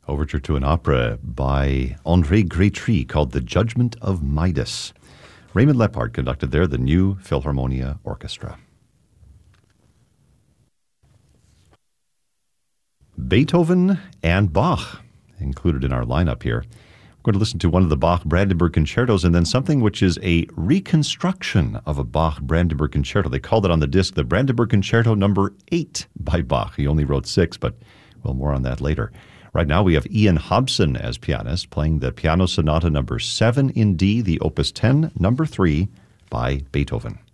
Overture to an opera by André Grétry called The Judgment of Midas. Raymond Lepard conducted there, the New Philharmonia Orchestra. Beethoven and Bach included in our lineup here. We're going to listen to one of the Bach Brandenburg concertos and then something which is a reconstruction of a Bach Brandenburg concerto. They called it on the disc the Brandenburg Concerto number 8 by Bach. He only wrote 6, but well, more on that later. Right now we have Ian Hobson as pianist playing the Piano Sonata number 7 in D, the Opus 10, number 3 by Beethoven.